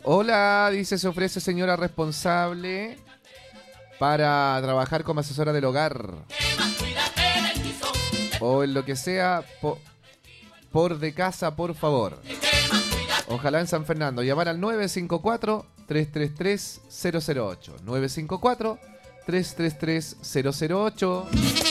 Hola, dice, se ofrece señora responsable para trabajar como asesora del hogar. O en lo que sea, por de casa, por favor. Ojalá en San Fernando. Llamar al 954-333-008. 954-333-008.